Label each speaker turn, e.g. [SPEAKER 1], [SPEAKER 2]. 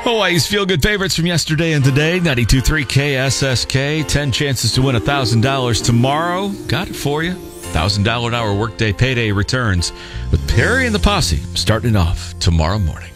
[SPEAKER 1] Hawaii's feel-good favorites from yesterday and today. 92.3 KSSK. 10 chances to win $1,000 tomorrow. Got it for you. $1,000 an hour workday payday returns with Perry and the Posse starting off tomorrow morning.